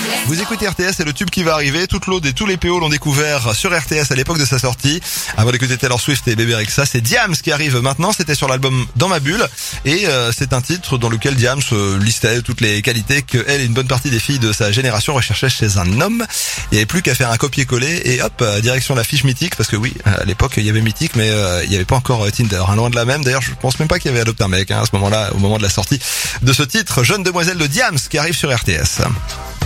Vous écoutez RTS, c'est le tube qui va arriver. Toute l'Aude et tous les PO l'ont découvert sur RTS à l'époque de sa sortie. Avant d'écouter Taylor Swift et Bébé Rexha, c'est Diams qui arrive maintenant. C'était sur l'album Dans ma bulle. Et c'est un titre dans lequel Diams listait toutes les qualités que elle et une bonne partie des filles de sa génération recherchaient chez un homme. Il n'y avait plus qu'à faire un copier-coller et hop, direction la fiche Mythique. Parce que oui, à l'époque il y avait Mythique, mais il n'y avait pas encore Tinder. Loin de la même. D'ailleurs, je pense même pas qu'il y avait Adopte un mec à ce moment-là, au moment de la sortie de ce titre. Jeune demoiselle de Diams qui arrive sur RTS.